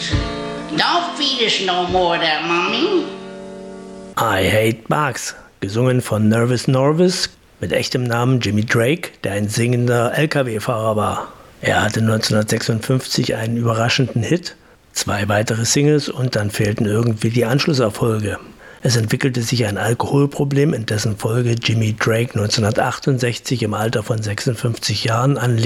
Don't feed us no more of that, Mommy. I Hate Bugs, gesungen von Nervous Norvis mit echtem Namen Jimmy Drake, der ein singender LKW-Fahrer war. Er hatte 1956 einen überraschenden Hit, 2 weitere Singles und dann fehlten irgendwie die Anschlusserfolge. Es entwickelte sich ein Alkoholproblem, in dessen Folge Jimmy Drake 1968 im Alter von 56 Jahren an